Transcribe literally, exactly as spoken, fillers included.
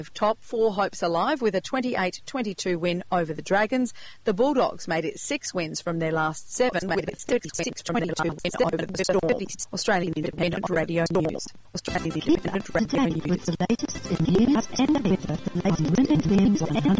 top, four hopes alive with a twenty-eight twenty-two win over the Dragons. The Bulldogs made it six wins from their last seven with a thirty-six twenty-two win over the Storm. Australian Independent Radio News. Australian Independent Radio News. With the latest in news and weather, the latest